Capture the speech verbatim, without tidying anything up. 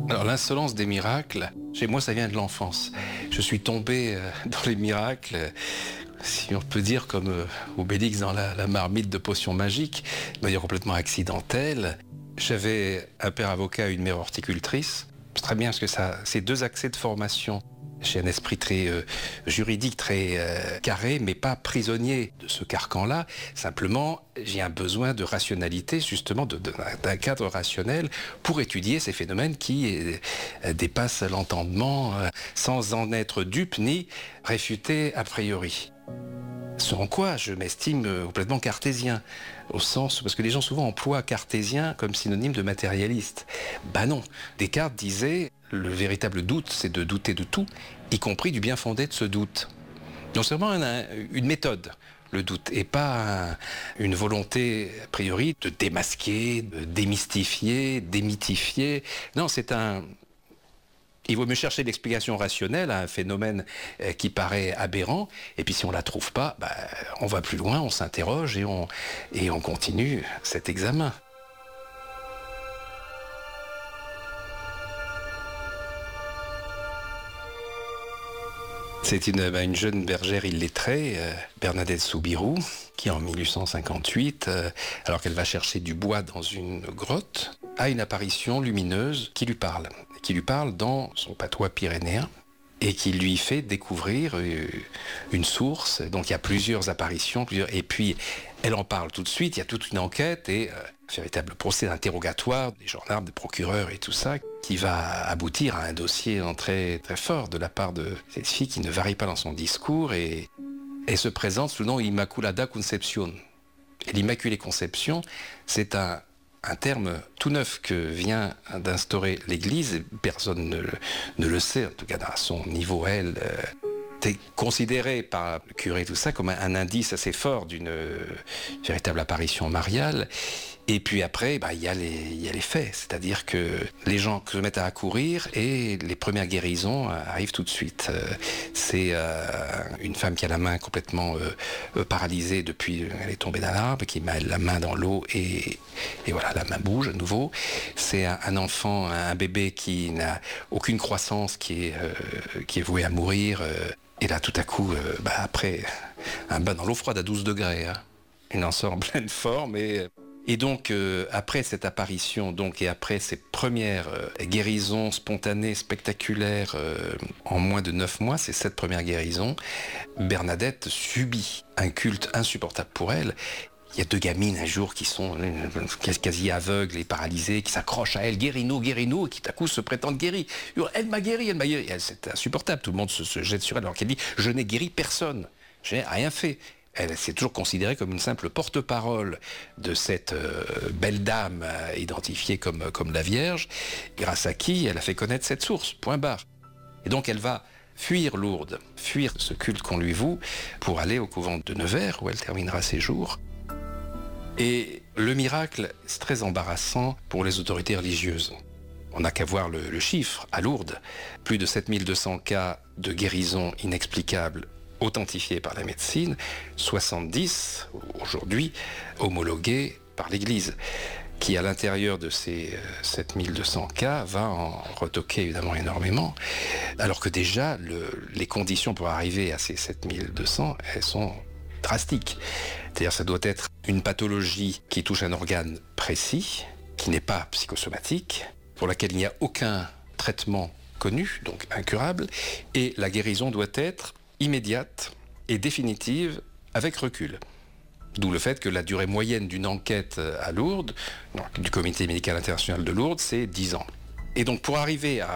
Alors l'insolence des miracles, chez moi ça vient de l'enfance. Je suis tombé euh, dans les miracles, euh, si on peut dire comme euh, Obélix dans la, la marmite de potions magiques, de manière complètement accidentelle. J'avais un père avocat et une mère horticultrice. C'est très bien parce que ça, ces deux accès de formation, j'ai un esprit très euh, juridique, très euh, carré, mais pas prisonnier de ce carcan-là. Simplement, j'ai un besoin de rationalité, justement, de, de, d'un cadre rationnel pour étudier ces phénomènes qui euh, dépassent l'entendement euh, sans en être dupe ni réfuté a priori. Sans quoi je m'estime complètement cartésien, au sens, parce que les gens souvent emploient cartésien comme synonyme de matérialiste. Bah non, Descartes disait, le véritable doute, c'est de douter de tout, y compris du bien fondé de ce doute. Donc c'est vraiment une, une méthode, le doute, et pas un, une volonté, a priori, de démasquer, de démystifier, démythifier. Non, c'est un... Il vaut mieux chercher l'explication rationnelle à un phénomène qui paraît aberrant, et puis si on ne la trouve pas, bah, on va plus loin, on s'interroge et on, et on continue cet examen. C'est une, bah, une jeune bergère illettrée, euh, Bernadette Soubirous, qui en mille huit cent cinquante-huit, euh, alors qu'elle va chercher du bois dans une grotte, a une apparition lumineuse qui lui parle, qui lui parle dans son patois pyrénéen et qui lui fait découvrir euh, une source. Donc il y a plusieurs apparitions, plusieurs... et puis elle en parle tout de suite, il y a toute une enquête et euh, un véritable procès d'interrogatoire, des gendarmes, des procureurs et tout ça, qui va aboutir à un dossier très, très fort de la part de cette fille qui ne varie pas dans son discours et, et se présente sous le nom Immaculada Concepción. Et l'Immaculée Conception, c'est un, un terme tout neuf que vient d'instaurer l'Église. Personne ne, ne le sait, en tout cas à son niveau, elle. Euh, c'est considéré par le curé tout ça comme un, un indice assez fort d'une euh, véritable apparition mariale. Et puis après, bah, y a les, y a les faits, c'est-à-dire que les gens se mettent à accourir et les premières guérisons arrivent tout de suite. Euh, c'est euh, une femme qui a la main complètement euh, paralysée depuis, elle est tombée d'un arbre, qui met la main dans l'eau et, et voilà, la main bouge à nouveau. C'est un, un enfant, un bébé qui n'a aucune croissance, qui est, euh, qui est voué à mourir. Euh, et là, tout à coup, euh, bah, après, un bain dans l'eau froide à douze degrés. Hein. Il en sort en pleine forme et... Et donc, euh, après cette apparition, donc, et après ces premières euh, guérisons spontanées, spectaculaires, euh, en moins de neuf mois, ces sept premières guérisons, Bernadette subit un culte insupportable pour elle. Il y a deux gamines un jour qui sont euh, quasi aveugles et paralysées, qui s'accrochent à elle, guéris-nous, guéris-nous, et qui tout à coup se prétendent guéries. Elle m'a guéri, elle m'a guéri. C'est insupportable, tout le monde se, se jette sur elle alors qu'elle dit « je n'ai guéri personne, je n'ai rien fait ». Elle s'est toujours considérée comme une simple porte-parole de cette euh, belle dame euh, identifiée comme, comme la Vierge, grâce à qui elle a fait connaître cette source, point barre. Et donc elle va fuir Lourdes, fuir ce culte qu'on lui voue, pour aller au couvent de Nevers, où elle terminera ses jours. Et le miracle, c'est très embarrassant pour les autorités religieuses. On n'a qu'à voir le, le chiffre, à Lourdes, plus de sept mille deux cents cas de guérison inexplicable authentifiés par la médecine, soixante-dix aujourd'hui homologués par l'Église, qui à l'intérieur de ces euh, sept mille deux cents cas va en retoquer évidemment énormément, alors que déjà le, les conditions pour arriver à ces sept mille deux cents, elles sont drastiques. C'est-à-dire ça doit être une pathologie qui touche un organe précis, qui n'est pas psychosomatique, pour laquelle il n'y a aucun traitement connu, donc incurable, et la guérison doit être immédiate et définitive avec recul. D'où le fait que la durée moyenne d'une enquête à Lourdes, donc, du Comité médical international de Lourdes, c'est dix ans. Et donc pour arriver à